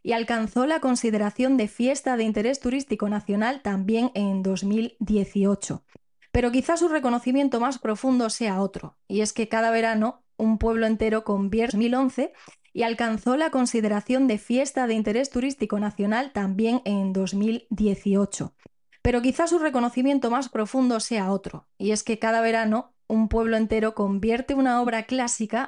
y alcanzó la consideración de fiesta de interés turístico nacional también en 2018. Pero quizá su reconocimiento más profundo sea otro, y es que cada verano un pueblo entero convierte 2011 y alcanzó la consideración de fiesta de interés turístico nacional también en 2018. Pero quizá su reconocimiento más profundo sea otro, y es que cada verano un pueblo entero convierte una obra clásica